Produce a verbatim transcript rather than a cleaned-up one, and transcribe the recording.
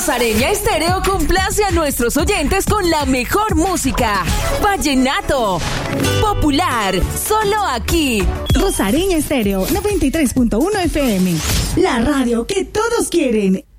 Rosareña Estéreo complace a nuestros oyentes con la mejor música. Vallenato, popular, solo aquí. Rosareña Estéreo noventa y tres punto uno F M. La radio que todos quieren.